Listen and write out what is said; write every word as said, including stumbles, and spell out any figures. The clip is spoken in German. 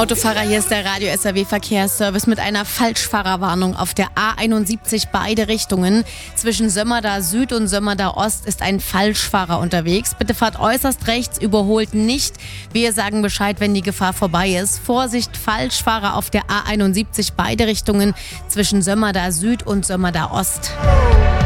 Autofahrer, hier ist der Radio S R W Verkehrsservice mit einer Falschfahrerwarnung auf der A einundsiebzig beide Richtungen. Zwischen Sömmerda Süd und Sömmerda Ost ist ein Falschfahrer unterwegs. Bitte fahrt äußerst rechts, überholt nicht. Wir sagen Bescheid, wenn die Gefahr vorbei ist. Vorsicht, Falschfahrer auf der A einundsiebzig beide Richtungen zwischen Sömmerda Süd und Sömmerda Ost.